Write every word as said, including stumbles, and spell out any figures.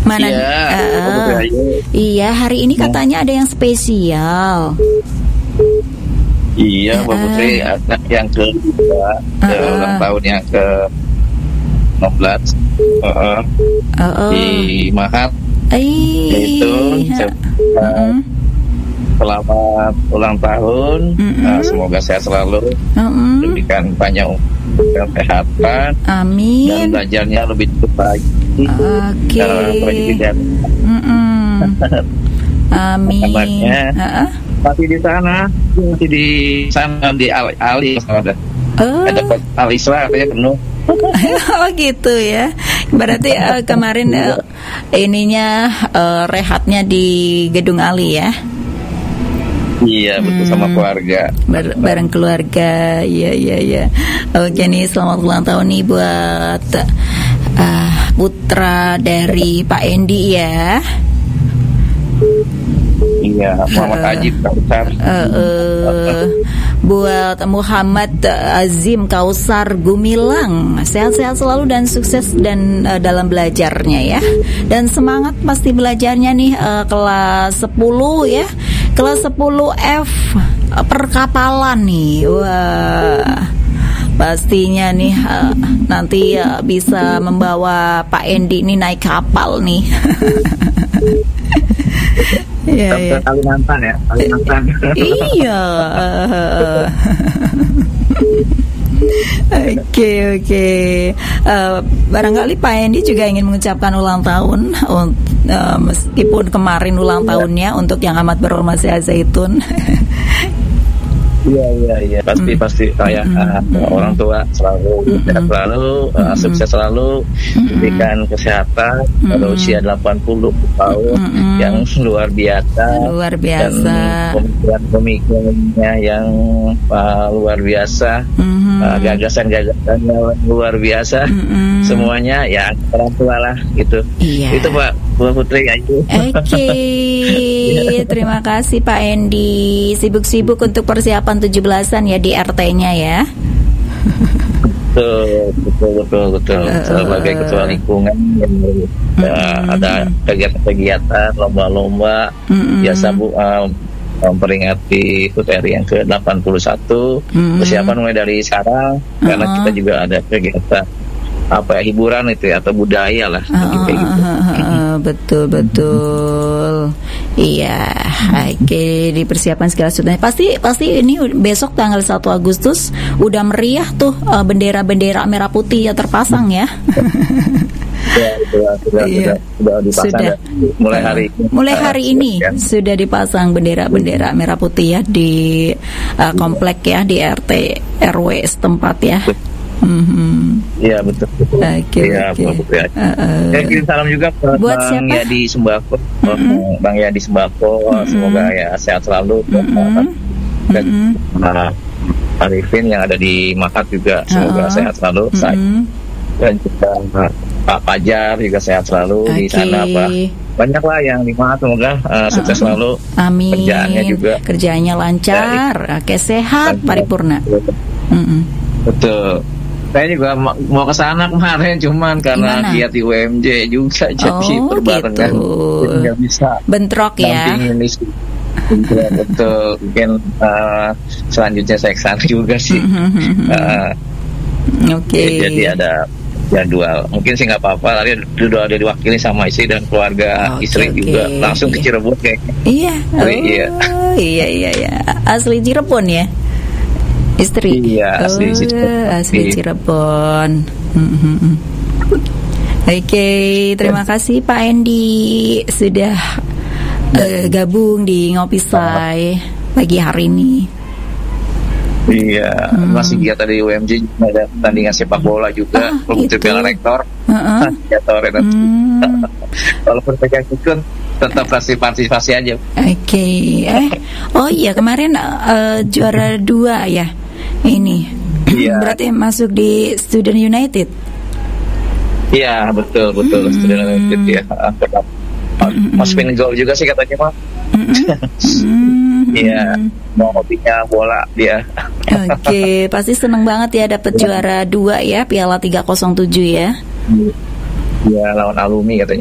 Mana? Iya, uh, iya, hari ini katanya ada yang spesial. Iya, Mbak Putri, anak yang kedua, uh, ke ulang tahun yang ke enam belas uh, uh, uh, di Mahat. Itu uh, selamat ulang tahun, uh, semoga sehat selalu, uh-uh. diberikan banyak kesehatan, amin, dan belajarnya lebih cepat lagi. Oke. Okay. Uh, amin. Uh-uh. Masih di sana, masih di sana di Ali, Ali ada. Oh. Ada Alisra katanya penuh. Oh gitu ya. Berarti uh, kemarin uh, ininya uh, rehatnya di Gedung Ali ya. Iya, betul, hmm. sama keluarga. Bar- bareng keluarga. Iya, iya, iya. Oke nih, selamat ulang tahun nih buat uh, putra dari Pak Endi ya. Iya, Muhammad uh, Ajib Kausar. Uh, uh, buat Muhammad Azim Kausar Gumilang, sehat-sehat selalu dan sukses dan uh, dalam belajarnya ya. Dan semangat pasti belajarnya nih uh, kelas sepuluh ya. Kelas sepuluh F uh, perkapalan nih. Wah. Pastinya nih uh, nanti uh, bisa membawa Pak Endi nih naik kapal nih. Iya, iya. Kalimantan ya, Kalimantan. Iya. Oke, oke. Uh, barangkali Pak Endi juga ingin mengucapkan ulang tahun, uh, meskipun kemarin ulang tahunnya untuk yang amat berhormat Syekh Zaitun. Iya, iya, iya. Pasti, mm. pasti saya mm. uh, orang tua selalu mm. sehat selalu, uh, mm. sukses selalu, diberikan mm. kesehatan mm. pada usia delapan puluh tahun mm. yang luar biasa. Luar biasa. Dan pemikiran-pemikirannya yang uh, luar biasa. Mm. Uh, gagasan-gagasannya luar biasa. Mm. Semuanya ya orang tua lah gitu. Iya. Itu Pak Bu Putri aja. Oke. Okay. Terima kasih Pak Endi. Sibuk-sibuk untuk persiapan tujuh belasan ya di R T-nya ya. Betul, betul, betul, betul. Uh, Sebagai ketua lingkungan uh, uh, ada kegiatan-kegiatan, lomba-lomba, uh, biasa Bu uh, memperingati H U T R I yang ke delapan puluh satu. Uh, Persiapan mulai dari sekarang, uh, karena kita juga ada kegiatan apa ya, hiburan itu ya, atau budaya lah. Uh, gitu. uh, uh, uh, betul, betul. Iya, oke, okay, dipersiapkan segala sesuatu. Pasti pasti ini besok tanggal satu Agustus udah meriah tuh uh, bendera-bendera merah putih yang terpasang ya. Ya, sudah, sudah, iya. sudah, sudah dipasang sudah. mulai hari ini. Mulai hari ini uh, sudah dipasang bendera-bendera merah putih ya di uh, komplek ya, di R T R W setempat ya. Mm-hmm. Iya betul. Oke, oke. Saya kirim salam juga buat Bang siapa? Yadi Sembako, mm-hmm. Bang Yadi Sembako, mm-hmm. semoga ya sehat selalu. Mm-hmm. Dan mm-hmm. Arifin yang ada di Makat juga semoga uh-uh. sehat selalu. Mm-hmm. Dan juga Pak Fajar juga sehat selalu okay. di sana Pak. Banyaklah yang di Makat, semoga uh, sukses uh-uh. selalu. Amin. Kerjaannya juga. Kerjaannya lancar, oke, sehat, paripurna. Mm-hmm. Betul. Saya juga mau ke sana kemarin, cuman karena lihat di U M J juga jadi oh, berbarengan, gitu. nggak bisa. Bentrok ya. Betul, betul. Mungkin uh, selanjutnya saya kesana juga sih. uh, Oke. Okay. Jadi ada jadwal. Mungkin sih nggak apa-apa. Tadi udah ada diwakili sama istri dan keluarga okay, istri okay. juga langsung iya. ke Cirebon kayaknya. Iya. Oh, iya. iya, iya, iya. Asli Cirebon ya. Istri. Iya, asli oh, Cirebon. Asli Cirebon. Mm-hmm. Oke, okay, terima kasih Pak Endi sudah uh, gabung di Ngopi Say pagi hari ini. Iya, hmm. masih giat di U M J, ada pertandingan sepak bola juga, oh, gitu. Piala Rektor. Uh-uh. hmm. Walaupun pegang ikut, tetap pasti partisipasi aja. Oke, okay. eh, oh iya kemarin uh, juara dua ya. Ini iya. Berarti masuk di Student United. Iya betul betul hmm. Student United ya. Hmm. Mas pin gol juga sih katanya Mas. Iya, mau hobinya bola dia. Oke, okay. Pasti seneng banget ya dapat juara dua ya, Piala tiga nol tujuh ya. Iya, lawan alumni katanya.